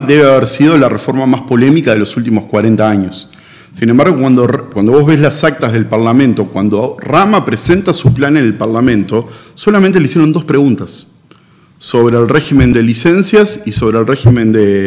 debe haber sido la reforma más polémica de los últimos 40 años. Sin embargo, cuando vos ves las actas del Parlamento, cuando Rama presenta su plan en el Parlamento, solamente le hicieron 2 preguntas: sobre el régimen de licencias y sobre el régimen de